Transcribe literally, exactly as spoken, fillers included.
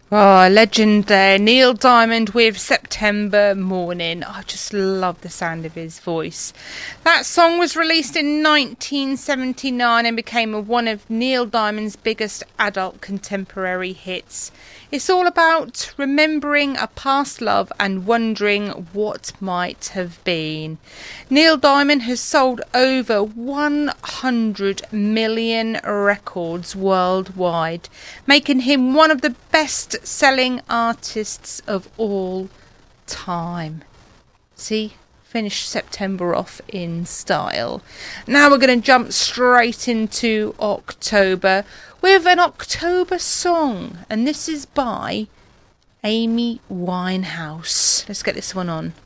Oh, a legend there. Neil Diamond with September Morning. I just love the sound of his voice. That song was released in nineteen seventy-nine and became one of Neil Diamond's biggest adult contemporary hits. It's all about remembering a past love and wondering what might have been. Neil Diamond has sold over one hundred million records worldwide, making him one of the best-selling artists of all time. See? Finished September off in style. Now we're going to jump straight into October with an October song, and this is by Amy Winehouse. Let's get this one on.